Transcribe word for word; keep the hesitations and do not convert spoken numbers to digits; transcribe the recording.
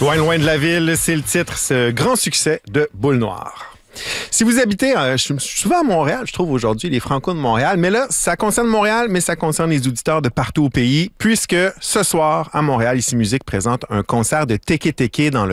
Loin, loin de la ville, c'est le titre, ce grand succès de Boule Noire. Si vous habitez, euh, je suis souvent à Montréal, je trouve aujourd'hui, les Franco de Montréal, mais là, ça concerne Montréal, mais ça concerne les auditeurs de partout au pays, puisque ce soir, à Montréal, Ici Musique présente un concert de Teke Teke dans le